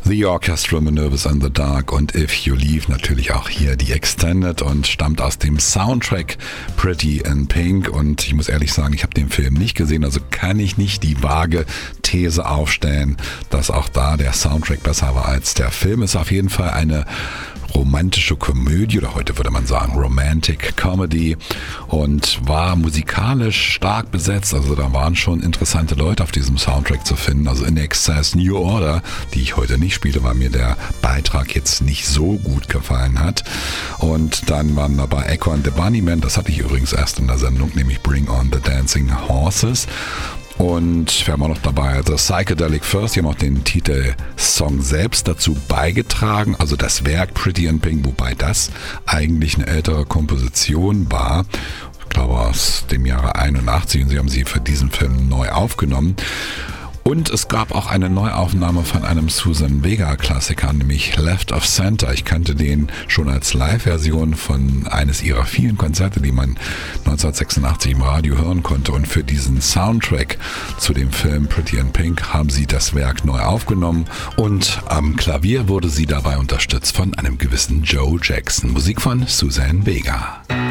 The Orchestra Manoeuvres in the Dark und If You Leave, natürlich auch hier die Extended und stammt aus dem Soundtrack Pretty in Pink. Und ich muss ehrlich sagen, ich habe den Film nicht gesehen, also kann ich nicht die vage These aufstellen, dass auch da der Soundtrack besser war als der Film. Ist auf jeden Fall eine romantische Komödie, oder heute würde man sagen Romantic Comedy, und war musikalisch stark besetzt. Also da waren schon interessante Leute auf diesem Soundtrack zu finden. Also In Excess, New Order, die ich heute nicht spiele, weil mir der Beitrag jetzt nicht so gut gefallen hat. Und dann waren dabei Echo and the Bunnymen, das hatte ich übrigens erst in der Sendung, nämlich Bring on the Dancing Horses. Und wir haben auch noch dabei The Psychedelic First, die haben auch den Titelsong selbst dazu beigetragen, also das Werk Pretty in Pink, wobei das eigentlich eine ältere Komposition war, ich glaube aus dem Jahre 81, und sie haben sie für diesen Film neu aufgenommen. Und es gab auch eine Neuaufnahme von einem Suzanne Vega-Klassiker, nämlich Left of Center. Ich kannte den schon als Live-Version von eines ihrer vielen Konzerte, die man 1986 im Radio hören konnte. Und für diesen Soundtrack zu dem Film Pretty in Pink haben sie das Werk neu aufgenommen. Und am Klavier wurde sie dabei unterstützt von einem gewissen Joe Jackson. Musik von Suzanne Vega.